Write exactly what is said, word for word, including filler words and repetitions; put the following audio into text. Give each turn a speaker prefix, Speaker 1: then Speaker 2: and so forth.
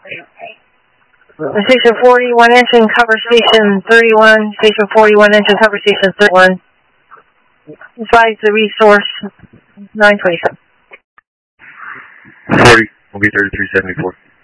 Speaker 1: Station forty-one, engine cover station thirty-one. Station forty-one, engine cover station thirty-one. Advise the resource nine twenty-seven.
Speaker 2: forty, will be thirty-three seventy-four.